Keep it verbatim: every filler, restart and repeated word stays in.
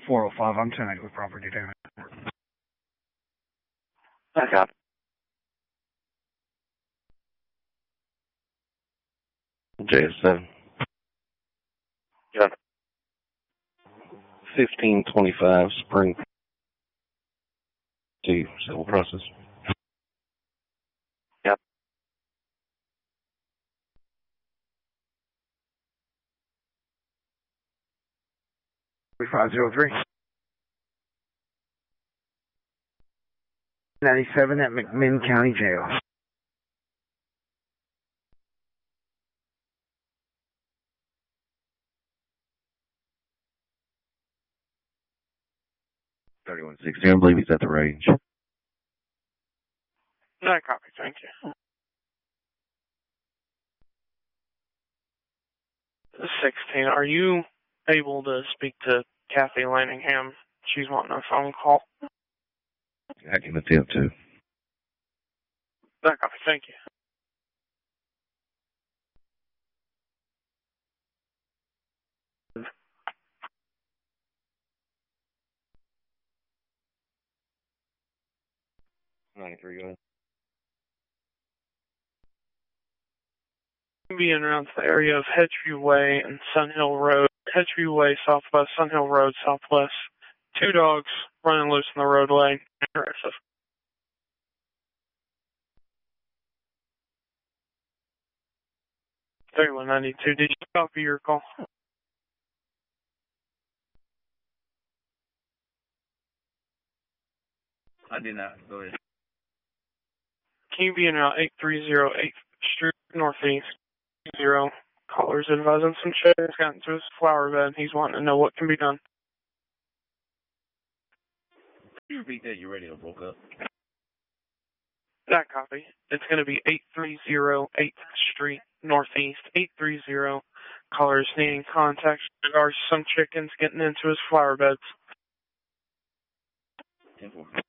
four oh five. I'm ten eight with property damage. I got it. J S seven. Got it. fifteen twenty-five Spring to civil process. Yep. five oh three. ninety-seven at McMinn County Jail. thirty-one sixty. I believe he's at the range. No copy, thank you. sixteen, are you able to speak to Kathy Lanningham? She's wanting a phone call. I can attempt to. No copy, thank you. ninety-three, go ahead. Being around the area of Hedgeview Way and Sun Hill Road. Hedgeview Way southwest, Sun Hill Road southwest. Two dogs running loose in the roadway. Aggressive. thirty-one ninety-two, did you copy your call? I did not. Go ahead. Can you be in Route eight three zero eighth Street Northeast? Zero. Caller's advising some shit. He's gotten into his flower bed. He's wanting to know what can be done. Can you repeat that? Your radio broke up. That copy. It's going to be eight three zero eighth Street Northeast. eight three zero. Caller's needing contact. There are some chickens getting into his flower beds. ten four.